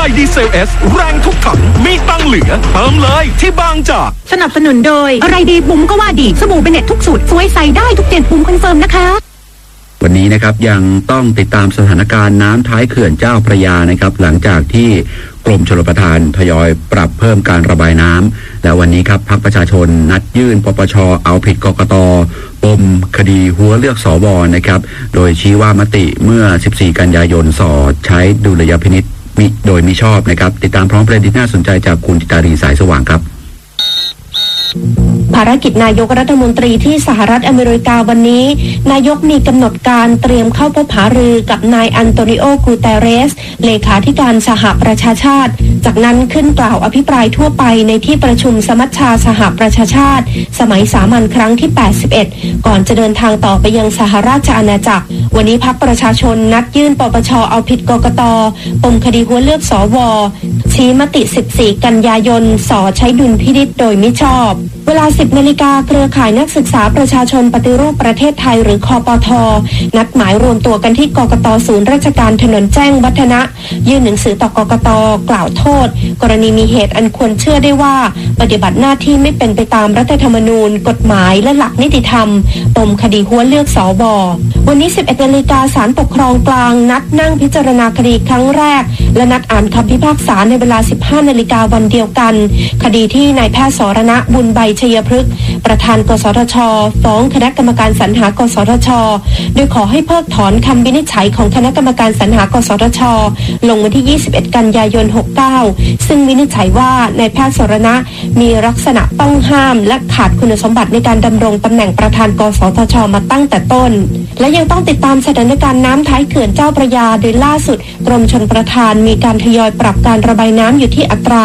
ดีเซล S แรงทุกถังมีตังเหลือเติมเลยที่บางจากสนับสนุนโดยอะไรดีบุ๋มก็ว่าดีสบู่เบเน็ตทุกสูตรสวยใสได้ทุกเดือนบุ๋มคอนเฟิร์มนะคะวันนี้นะครับยังต้องติดตามสถานการณ์น้ำท้ายเขื่อนเจ้าพระยานะครับหลังจากที่กรมชลประทานทยอยปรับเพิ่มการระบายน้ำและวันนี้ครับพรรคประชาชนนัดยื่นปปช.เอาผิดกกต.ปมคดีหัวเลือกสว.นะครับโดยชี้ว่ามติเมื่อ14กันยายนใช้ดุลยพินิจโดยมิชอบนะครับติดตามพร้อมประเด็นที่น่าสนใจจากคุณจิตารีสายสว่างครับภารกิจนายกรัฐมนตรีที่สหรัฐอเมริกาวันนี้นายกมีกำหนดการเตรียมเข้าพบหารือกับนายอันโตนิโอ กูเตเรสเลขาธิการสหประชาชาติจากนั้นขึ้นกล่าวอภิปรายทั่วไปในที่ประชุมสมัชชาสหประชาชาติสมัยสามัญครั้งที่81ก่อนจะเดินทางต่อไปยังสหราชอาณาจักรวันนี้พรรคประชาชนนัดยื่นปปช.เอาผิดกกต.ปมคดีหัวเลือกสว.ชี้มติ14กันยายนใช้ดุลพินิจโดยมิชอบเวลา 10 นาฬิกาเครือข่ายนักศึกษาประชาชนปฏิรูปประเทศไทยหรือคปท.นัดหมายรวมตัวกันที่กกต.ศูนย์ราชการถนนแจ้งวัฒนะยื่นหนังสือต่อกกต.กล่าวโทษกรณีมีเหตุอันควรเชื่อได้ว่าปฏิบัติหน้าที่ไม่เป็นไปตามรัฐธรรมนูญกฎหมายและหลักนิติธรรมปมคดีหัวเลือกสว.วันนี้ 11 นาฬิกาศาลปกครองกลางนัดนั่งพิจารณาคดีครั้งแรกและนัดอ่านคำพิพากษาในเวลา 15 นาฬิกาวันเดียวกันคดีที่นายแพทย์สรณะบุญใบชัยพฤกษ์ประธานกสทช.ฟ้องคณะกรรมการสรรหากสทช.โดยขอให้เพิกถอนคำวินิจฉัยของคณะกรรมการสรรหากสทช.ลงวันที่ 21 กันยายน 69ซึ่งวินิจฉัยว่านายแพทย์สรณะมีลักษณะต้องห้ามและขาดคุณสมบัติในการดำรงตำแหน่งประธานกสทช.มาตั้งแต่ต้นและยังต้องติดตามสถานการณ์น้ำท้ายเขื่อนเจ้าพระยาโดยล่าสุดกรมชลประทานมีการทยอยปรับการระบายน้ำอยู่ที่อัตรา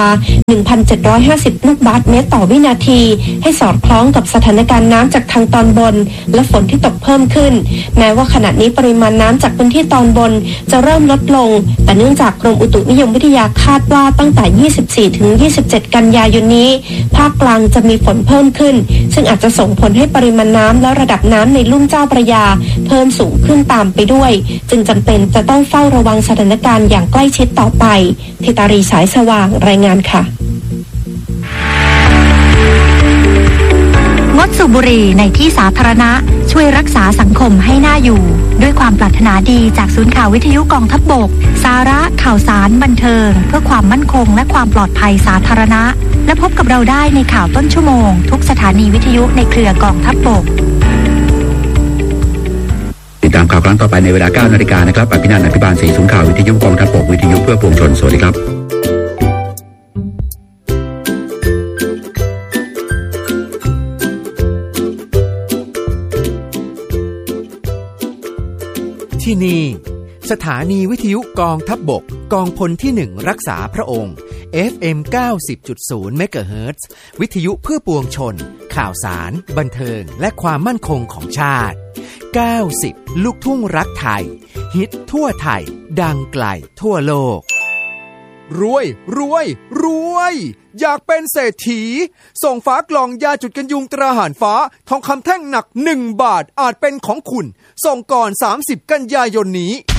1,750 ลูกบาศก์เมตรต่อวินาทีให้สอดคล้องกับสถานการณ์น้ำจากทางตอนบนและฝนที่ตกเพิ่มขึ้นแม้ว่าขณะนี้ปริมาณน้ำจากพื้นที่ตอนบนจะเริ่มลดลงแต่เนื่องจากกรมอุตุนิยมวิทยาคาดว่าตั้งแต่ 24 ถึง 27 กันยายนนี้ภาคกลางจะมีฝนเพิ่มขึ้นซึ่งอาจจะส่งผลให้ปริมาณน้ำและระดับน้ำในลุ่มเจ้าพระยาเพิ่มสูงขึ้นตามไปด้วยจึงจำเป็นจะต้องเฝ้าระวังสถานการณ์อย่างใกล้ชิดต่อไปธิตารีสายสว่างรายงานค่ะงดสูบบุหรี่ในที่สาธารณะช่วยรักษาสังคมให้น่าอยู่ด้วยความปรารถนาดีจากศูนย์ข่าววิทยุกองทัพบกสาระข่าวสารบันเทิงเพื่อความมั่นคงและความปลอดภัยสาธารณะและพบกับเราได้ในข่าวต้นชั่วโมงทุกสถานีวิทยุในเครือกองทัพบกติดตามข่าวครั้งต่อไปในเวลา 9 นาฬิกานะครับอภินันท์ อภิบาลศรีศูนย์ข่าววิทยุกองทัพบกวิทยุเพื่อปวงชนสวัสดีครับที่นี่สถานีวิทยุกองทัพบกกองพลที่1รักษาพระองค์ FM 90.0 เมกะเฮิรตซ์ วิทยุเพื่อปวงชนข่าวสารบันเทิงและความมั่นคงของชาติ90ลูกทุ่งรักไทยฮิตทั่วไทยดังไกลทั่วโลกรวยรวยรวยอยากเป็นเศรษฐีส่งฝากล่องยาจุดกันยุงตราหารฟ้าทองคำแท่งหนัก1 บาทอาจเป็นของคุณส่งก่อน30 กันยายนนี้